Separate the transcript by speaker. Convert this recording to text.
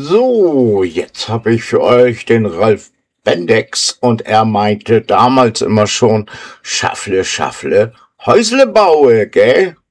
Speaker 1: So, jetzt habe ich für euch den Ralf Bendix und er meinte damals immer schon, Schaffle, Häusle baue, gell?